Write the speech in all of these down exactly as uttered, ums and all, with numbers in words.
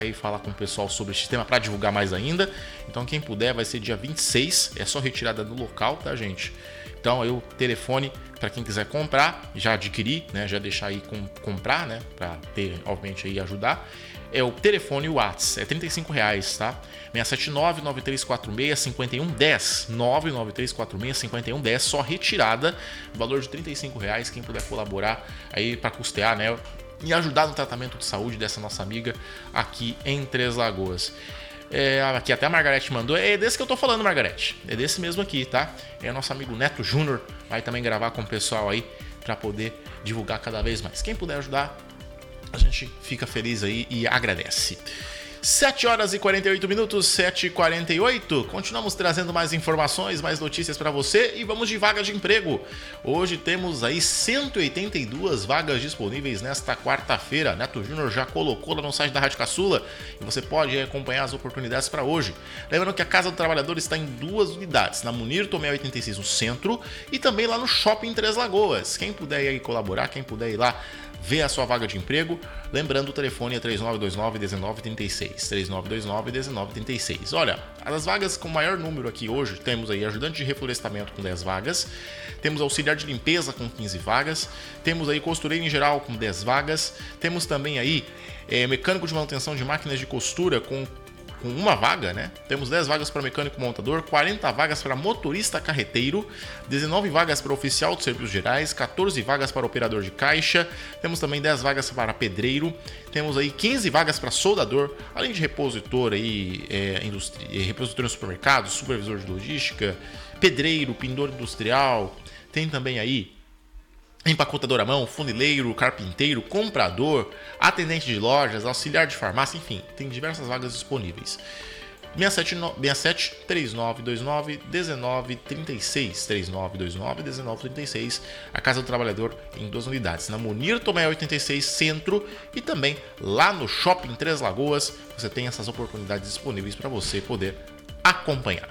aí falar com o pessoal sobre o sistema para divulgar mais ainda. Então quem puder, vai ser dia vinte e seis, é só retirada no local, tá, gente? Então aí o telefone para quem quiser comprar, já adquirir, né, já deixar aí com, comprar, né, para ter, obviamente, aí ajudar. É o telefone WhatsApp, é trinta e cinco reais, tá? seis sete nove, nove três quatro seis, cinco um um zero, nove nove três quatro seis, cinco um um zero, só retirada, valor de trinta e cinco reais, quem puder colaborar aí para custear, né, e ajudar no tratamento de saúde dessa nossa amiga aqui em Três Lagoas. É, aqui até a Margarete mandou, é desse que eu tô falando, Margarete, é desse mesmo aqui, tá? É nosso amigo Neto Júnior, vai também gravar com o pessoal aí para poder divulgar cada vez mais. Quem puder ajudar, a gente fica feliz aí e agradece. sete horas e quarenta e oito minutos, sete e quarenta e oito. Continuamos trazendo mais informações, mais notícias para você e vamos de vaga de emprego. Hoje temos aí cento e oitenta e duas vagas disponíveis nesta quarta-feira. Neto Júnior já colocou lá no site da Rádio Caçula e você pode acompanhar as oportunidades para hoje. Lembrando que a Casa do Trabalhador está em duas unidades, na Munir Tomé oitenta e seis no centro e também lá no Shopping Três Lagoas. Quem puder ir aí colaborar, quem puder ir lá ver a sua vaga de emprego, lembrando o telefone é três nove dois nove, um nove três seis, três nove dois nove, um nove três seis. Olha, as vagas com maior número aqui hoje, temos aí ajudante de reflorestamento com dez vagas, temos auxiliar de limpeza com quinze vagas, temos aí costureiro em geral com dez vagas, temos também aí é, mecânico de manutenção de máquinas de costura com com uma vaga, né? Temos dez vagas para mecânico montador, quarenta vagas para motorista carreteiro, dezenove vagas para oficial de serviços gerais, quatorze vagas para operador de caixa, temos também dez vagas para pedreiro, temos aí quinze vagas para soldador, além de repositor aí, é, industri... repositor no supermercado, supervisor de logística, pedreiro, pintor industrial, tem também aí empacotador à mão, funileiro, carpinteiro, comprador, atendente de lojas, auxiliar de farmácia, enfim, tem diversas vagas disponíveis. seis sete três nove dois nove um nove três seis, três nove dois nove um nove três seis, a Casa do Trabalhador em duas unidades, na Munir Tomé oitenta e seis Centro e também lá no Shopping Três Lagoas, você tem essas oportunidades disponíveis para você poder acompanhar.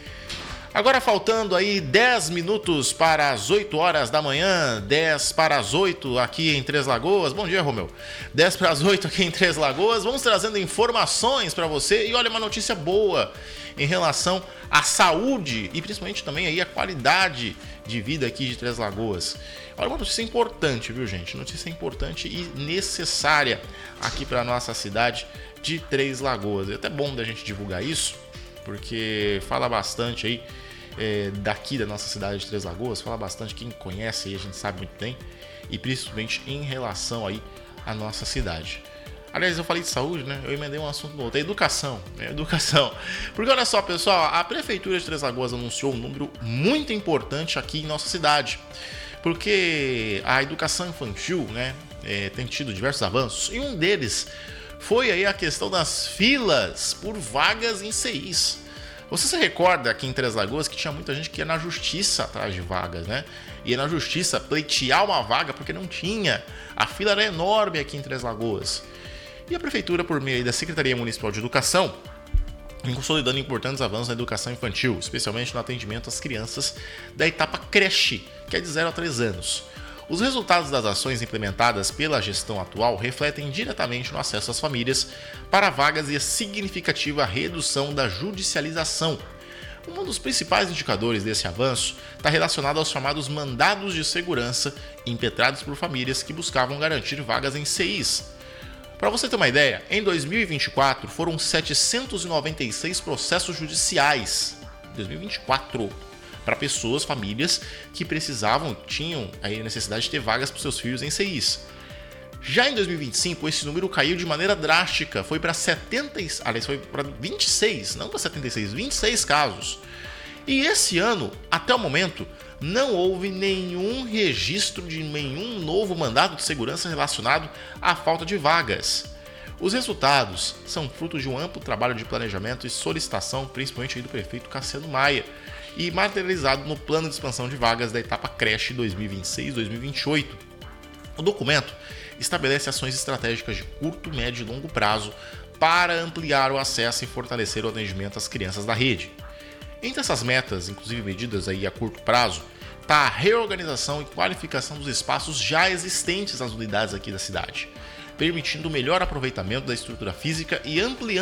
Agora faltando aí dez minutos para as oito horas da manhã, dez para as oito aqui em Três Lagoas. Bom dia, Romeu. dez para as oito aqui em Três Lagoas. Vamos trazendo informações para você e olha, uma notícia boa em relação à saúde e principalmente também aí a qualidade de vida aqui de Três Lagoas. Olha, uma notícia importante, viu, gente? Notícia importante e necessária aqui para a nossa cidade de Três Lagoas. É até bom da gente divulgar isso, porque fala bastante aí é, daqui da nossa cidade de Três Lagoas, fala bastante, quem conhece aí a gente sabe muito bem, e principalmente em relação aí à nossa cidade. Aliás, eu falei de saúde, né? Eu emendei um assunto no outro, é educação, é educação. Porque olha só, pessoal, a Prefeitura de Três Lagoas anunciou um número muito importante aqui em nossa cidade, porque a educação infantil, né, é, tem tido diversos avanços, e um deles foi aí a questão das filas por vagas em C Is. Você se recorda aqui em Três Lagoas que tinha muita gente que ia na justiça atrás de vagas, né? Ia na justiça pleitear uma vaga porque não tinha. A fila era enorme aqui em Três Lagoas. E a Prefeitura, por meio da Secretaria Municipal de Educação, vem consolidando importantes avanços na educação infantil, especialmente no atendimento às crianças da etapa creche, que é de zero a três anos. Os resultados das ações implementadas pela gestão atual refletem diretamente no acesso às famílias para vagas e a significativa redução da judicialização. Um dos principais indicadores desse avanço está relacionado aos chamados mandados de segurança impetrados por famílias que buscavam garantir vagas em C Is. Para você ter uma ideia, em dois mil e vinte e quatro foram setecentos e noventa e seis processos judiciais. dois mil e vinte e quatro. Para pessoas, famílias que precisavam, tinham a necessidade de ter vagas para seus filhos em C Is. Já em dois mil e vinte e cinco, esse número caiu de maneira drástica, foi para setenta, aliás, foi para vinte e seis, não para setenta e seis, vinte e seis casos. E esse ano, até o momento, não houve nenhum registro de nenhum novo mandado de segurança relacionado à falta de vagas. Os resultados são fruto de um amplo trabalho de planejamento e solicitação, principalmente aí do prefeito Cassiano Maia, e materializado no plano de expansão de vagas da etapa creche dois mil e vinte e seis a dois mil e vinte e oito. O documento estabelece ações estratégicas de curto, médio e longo prazo para ampliar o acesso e fortalecer o atendimento às crianças da rede. Entre essas metas, inclusive medidas aí a curto prazo, está a reorganização e qualificação dos espaços já existentes nas unidades aqui da cidade. permitindo o melhor aproveitamento da estrutura física e ampliando